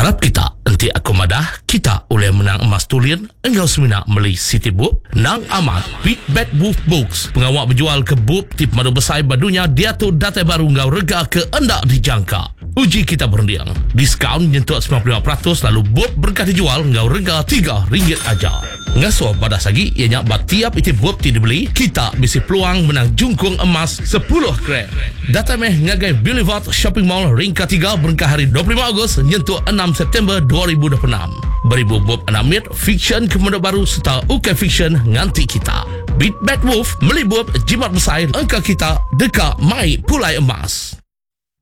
Harap kita nanti aku madah kita oleh menang emas tulian engkau semina meli City Book nang amat Big Bad Wolf Books pengawak berjual ke book tip madu besar badunya dia tu data baru ngau rega ke endak dijangka. Uji kita berundiang diskaun nyentuh 95% lalu book berkah dijual ngau rega RM3 aja. Ngasuh pada sagi ianya tiap itu book dibeli kita bisa peluang menang jungkung emas 10 gram. Data meh ngagai Boulevard Shopping Mall ringkat 3 berkah hari 25 Ogos nyentuh 6 September 2026. Beribu bob anamit fiction kemudian baru serta UK fiction nganti kita. Beat Bad Wolf melibut jimat besar angka kita dekat mai pulai emas.